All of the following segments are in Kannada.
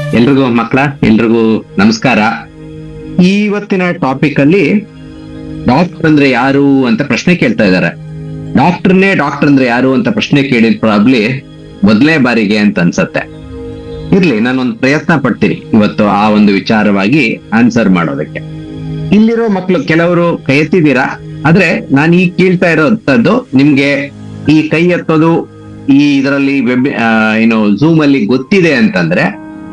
ಎಲ್ರಿಗೂ ಎಲ್ರಿಗೂ ನಮಸ್ಕಾರ. ಇವತ್ತಿನ ಟಾಪಿಕ್ ಅಲ್ಲಿ ಡಾಕ್ಟರ್ ಅಂದ್ರೆ ಯಾರು ಅಂತ ಪ್ರಶ್ನೆ ಕೇಳ್ತಾ ಇದ್ದಾರೆ. ಡಾಕ್ಟರ್ ಅಂದ್ರೆ ಯಾರು ಅಂತ ಪ್ರಶ್ನೆ ಕೇಳಿದ ಪ್ರಾಬ್ಲಿ ಮೊದಲನೇ ಬಾರಿಗೆ ಅಂತ ಅನ್ಸತ್ತೆ. ಇರ್ಲಿ, ನಾನೊಂದು ಪ್ರಯತ್ನ ಪಡ್ತೀನಿ ಇವತ್ತು ಆ ಒಂದು ವಿಚಾರವಾಗಿ ಆನ್ಸರ್ ಮಾಡೋದಕ್ಕೆ. ಇಲ್ಲಿರೋ ಮಕ್ಳು ಕೆಲವರು ಕೈ ಎತ್ತಿದ್ದೀರಾ, ಆದ್ರೆ ನಾನು ಈಗ ಕೇಳ್ತಾ ಇರೋಂಥದ್ದು ನಿಮ್ಗೆ ಈ ಕೈ ಎತ್ತೋದು ಈ ಇದರಲ್ಲಿ ವೆಬ್ ಝೂಮ್ ಅಲ್ಲಿ ಗೊತ್ತಿದೆ ಅಂತಂದ್ರೆ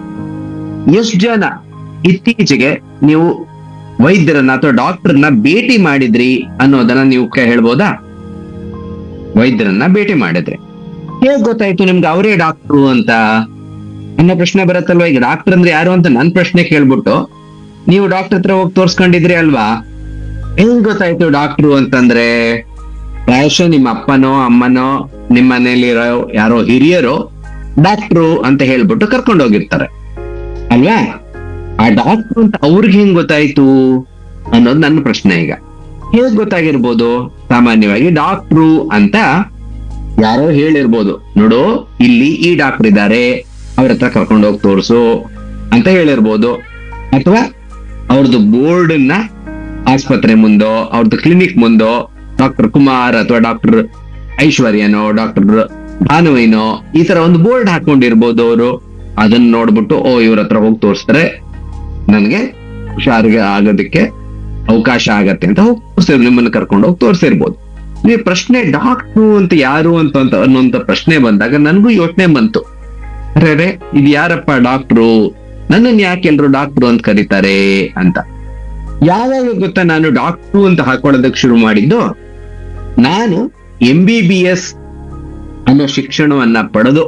ಎಷ್ಟು ಜನ ಇತ್ತೀಚೆಗೆ ನೀವು ವೈದ್ಯರನ್ನ ಅಥವಾ ಡಾಕ್ಟರ್ನ ಭೇಟಿ ಮಾಡಿದ್ರಿ ಅನ್ನೋದನ್ನ ನೀವು ಹೇಳ್ಬೋದಾ? ವೈದ್ಯರನ್ನ ಭೇಟಿ ಮಾಡಿದ್ರಿ, ಹೇಗ್ ಗೊತ್ತಾಯ್ತು ನಿಮ್ಗೆ ಅವರೇ ಡಾಕ್ಟ್ರು ಅಂತ ಅನ್ನೋ ಪ್ರಶ್ನೆ ಬರುತ್ತಲ್ವಾ. ಈಗ ಡಾಕ್ಟರ್ ಅಂದ್ರೆ ಯಾರು ಅಂತ ನನ್ ಪ್ರಶ್ನೆ ಕೇಳ್ಬಿಟ್ಟು ನೀವು ಡಾಕ್ಟರ್ ಹತ್ರ ಹೋಗಿ ತೋರ್ಸ್ಕೊಂಡಿದ್ರಿ ಅಲ್ವಾ, ಹೆಂಗ್ ಗೊತ್ತಾಯ್ತು ಡಾಕ್ಟ್ರು ಅಂತಂದ್ರೆ? ಪ್ರಾಯಶಃ ನಿಮ್ಮ ಅಪ್ಪನೋ ಅಮ್ಮನೋ ನಿಮ್ಮ ಮನೇಲಿರೋ ಯಾರೋ ಹಿರಿಯರು ಡಾಕ್ಟ್ರು ಅಂತ ಹೇಳ್ಬಿಟ್ಟು ಕರ್ಕೊಂಡು ಹೋಗಿರ್ತಾರೆ ಅಲ್ವಾ. ಆ ಡಾಕ್ಟ್ರು ಅಂತ ಅವ್ರಿಗೆ ಹೆಂಗ್ ಗೊತ್ತಾಯ್ತು ಅನ್ನೋದು ನನ್ನ ಪ್ರಶ್ನೆ. ಈಗ ಹೇಗ್ ಗೊತ್ತಾಗಿರ್ಬೋದು? ಸಾಮಾನ್ಯವಾಗಿ ಡಾಕ್ಟ್ರು ಅಂತ ಯಾರೋ ಹೇಳಿರ್ಬೋದು, ನೋಡು ಇಲ್ಲಿ ಈ ಡಾಕ್ಟರ್ ಇದ್ದಾರೆ, ಅವ್ರ ಹತ್ರ ಕರ್ಕೊಂಡು ಹೋಗಿ ತೋರ್ಸು ಅಂತ ಹೇಳಿರ್ಬೋದು. ಅಥವಾ ಅವ್ರದ್ದು ಬೋರ್ಡ್ ನ ಆಸ್ಪತ್ರೆ ಮುಂದೋ ಅವ್ರದ್ದು ಕ್ಲಿನಿಕ್ ಮುಂದೋ ಡಾಕ್ಟರ್ ಕುಮಾರ್ ಅಥವಾ ಡಾಕ್ಟರ್ ಐಶ್ವರ್ಯನೋ ಡಾಕ್ಟರ್ ಭಾನುವಿನೋ ಈ ತರ ಒಂದು ಬೋರ್ಡ್ ಹಾಕೊಂಡಿರ್ಬೋದು. ಅವರು ಅದನ್ನ ನೋಡ್ಬಿಟ್ಟು ಇವ್ರ ಹತ್ರ ಹೋಗಿ ತೋರಿಸ್ತಾರೆ, ನನ್ಗೆ ಹುಷಾರಿಗೆ ಆಗೋದಕ್ಕೆ ಅವಕಾಶ ಆಗತ್ತೆ ಅಂತ ಹೋಗಿ ತೋರಿಸಿರ್, ನಿಮ್ಮನ್ನ ಕರ್ಕೊಂಡು ಹೋಗಿ ತೋರಿಸಿರ್ಬೋದು. ಈ ಪ್ರಶ್ನೆ ಡಾಕ್ಟ್ರು ಅಂತ ಯಾರು ಅಂತ ಅನ್ನೋಂಥ ಪ್ರಶ್ನೆ ಬಂದಾಗ ನನ್ಗೂ ಯೋಚನೆ ಬಂತು, ಅರೆ ಇದು ಯಾರಪ್ಪ ಡಾಕ್ಟ್ರು, ನನ್ನನ್ನು ಯಾಕೆ ಎಲ್ರು ಡಾಕ್ಟ್ರು ಅಂತ ಕರೀತಾರೆ ಅಂತ. ಯಾವಾಗ ಗೊತ್ತಾ ನಾನು ಡಾಕ್ಟ್ರು ಅಂತ ಹಾಕೊಳ್ಳೋದಕ್ಕೆ ಶುರು ಮಾಡಿದ್ದು? ನಾನು MBBS ಅನ್ನೋ ಶಿಕ್ಷಣವನ್ನ ಪಡೆದು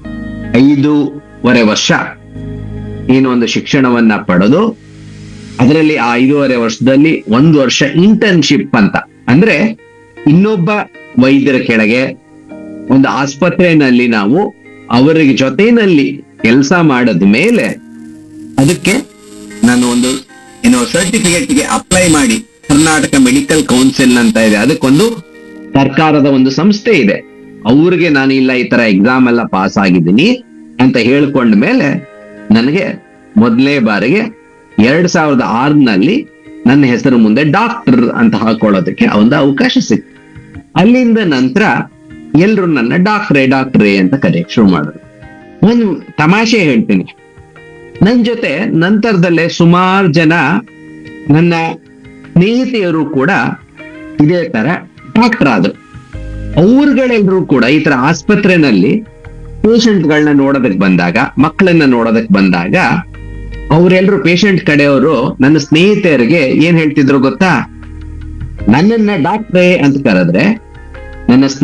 5.5 ವರ್ಷ ಏನೋ ಒಂದು ಶಿಕ್ಷಣವನ್ನ ಪಡೆದು ಅದರಲ್ಲಿ ಆ 5.5 ವರ್ಷದಲ್ಲಿ 1 ವರ್ಷ ಇಂಟರ್ನ್ಶಿಪ್ ಅಂತ, ಅಂದ್ರೆ ಇನ್ನೊಬ್ಬ ವೈದ್ಯರ ಕೆಳಗೆ ಒಂದು ಆಸ್ಪತ್ರೆಯಲ್ಲಿ ನಾವು ಅವರಿಗೆ ಜೊತೆಯಲ್ಲಿ ಕೆಲಸ ಮಾಡದ ಮೇಲೆ ಅದಕ್ಕೆ ನಾನು ಒಂದು ಸರ್ಟಿಫಿಕೇಟ್ಗೆ ಅಪ್ಲೈ ಮಾಡಿ, ಕರ್ನಾಟಕ ಮೆಡಿಕಲ್ ಕೌನ್ಸಿಲ್ ಅಂತ ಇದೆ, ಅದಕ್ಕೊಂದು ಸರ್ಕಾರದ ಒಂದು ಸಂಸ್ಥೆ ಇದೆ, ಅವ್ರಿಗೆ ನಾನು ಇಲ್ಲ ಈ ತರ ಎಕ್ಸಾಮ್ ಎಲ್ಲ ಪಾಸ್ ಆಗಿದ್ದೀನಿ ಅಂತ ಹೇಳ್ಕೊಂಡ ಮೇಲೆ ನನಗೆ ಮೊದಲನೇ ಬಾರಿಗೆ 2006ನಲ್ಲಿ ನನ್ನ ಹೆಸರು ಮುಂದೆ ಡಾಕ್ಟರ್ ಅಂತ ಹಾಕೊಳ್ಳೋದಕ್ಕೆ ಒಂದು ಅವಕಾಶ ಸಿಕ್ತು. ಅಲ್ಲಿಂದ ನಂತರ ಎಲ್ರು ನನ್ನ ಡಾಕ್ಟ್ರೇ ಅಂತ ಕರೆಯಕ್ ಶುರು ಮಾಡಿದ್ರು. ಒಂದು ತಮಾಷೆ ಹೇಳ್ತೀನಿ, ನನ್ ಜೊತೆ ನಂತರದಲ್ಲೇ ಸುಮಾರು ಜನ ನನ್ನ ಸ್ನೇಹಿತೆಯರು ಕೂಡ ಇದೇ ತರ ಡಾಕ್ಟರ್ ಆದ್ರು. ಅವ್ರುಗಳೆಲ್ಲರೂ ಕೂಡ ಈ ತರ ಆಸ್ಪತ್ರೆನಲ್ಲಿ ಪೇಷಂಟ್ಗಳನ್ನ ನೋಡೋದಕ್ ಬಂದಾಗ, ಮಕ್ಕಳನ್ನ ನೋಡೋದಕ್ ಬಂದಾಗ ಅವರೆಲ್ಲರೂ ಪೇಷಂಟ್ ಕಡೆಯವರು ನನ್ನ ಸ್ನೇಹಿತೆಯರಿಗೆ ಏನ್ ಹೇಳ್ತಿದ್ರು ಗೊತ್ತಾ? ನನ್ನನ್ನ ಡಾಕ್ಟ್ರೇ ಅಂತ ಕರೆದ್ರೆ ನನ್ನ